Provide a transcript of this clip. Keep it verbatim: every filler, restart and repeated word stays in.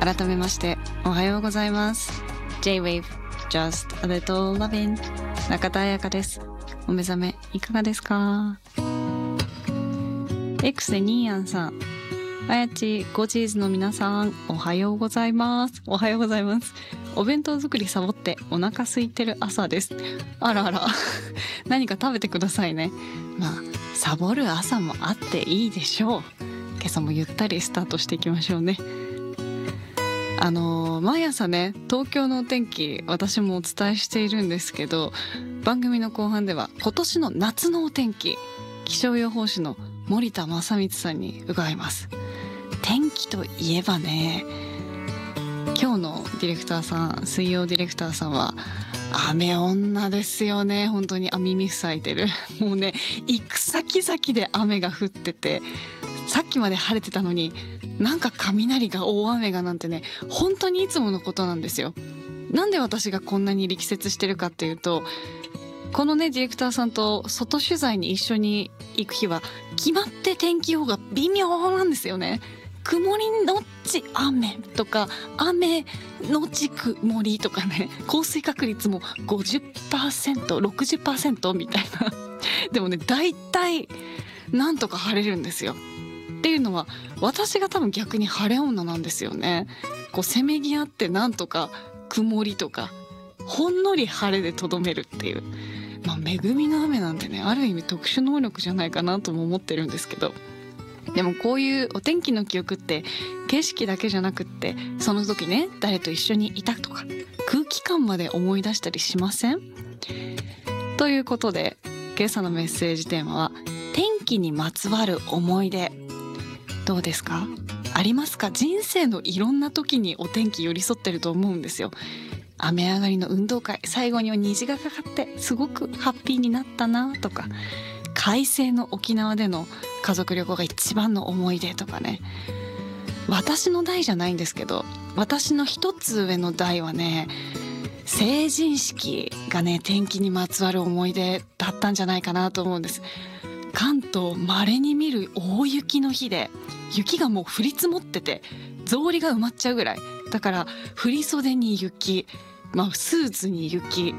改めましておはようございます。 J-Wave Just a Little Lovin' 中田彩香です。お目覚めいかがですか？ X でニーヤンさん、あやちゴチーズの皆さん、おはようございます。おはようございます。お弁当作りサボってお腹空いてる朝です。あらあら何か食べてくださいね。まあサボる朝もあっていいでしょう。今朝もゆったりスタートしていきましょうね。あのー、毎朝ね、東京のお天気私もお伝えしているんですけど、番組の後半では今年の夏のお天気、気象予報士の森田正光さんに伺います。天気といえばね、今日のディレクターさん、水曜ディレクターさんは雨女ですよね。本当にあ耳塞いでる。もうね、行く先々で雨が降ってて、さっきまで晴れてたのになんか雷が大雨がなんてね、本当にいつものことなんですよ。なんで私がこんなに力説してるかっていうと、このねディレクターさんと外取材に一緒に行く日は決まって天気予報が微妙なんですよね。曇りのち雨とか雨のち曇りとかね、降水確率も ごじゅっパーセント、ろくじゅっパーセント みたいなでもね、大体なんとか晴れるんですよ。っていうのは私が多分逆に晴れ女なんですよね。こうせめぎ合ってなんとか曇りとかほんのり晴れでとどめるっていう、まあ恵みの雨なんてね、ある意味特殊能力じゃないかなとも思ってるんですけど、でもこういうお天気の記憶って景色だけじゃなくって、その時ね誰と一緒にいたとか空気感まで思い出したりしません？ということで今朝のメッセージテーマは天気にまつわる思い出。どうですか？ありますか？人生のいろんな時にお天気寄り添ってると思うんですよ。雨上がりの運動会、最後には虹がかかってすごくハッピーになったなとか、快晴の沖縄での家族旅行が一番の思い出とかね。私の代じゃないんですけど、私の一つ上の代はね、成人式がね天気にまつわる思い出だったんじゃないかなと思うんです。関東稀に見る大雪の日で、雪がもう降り積もってて草履が埋まっちゃうぐらいだから、振り袖に雪、まあ、スーツに雪、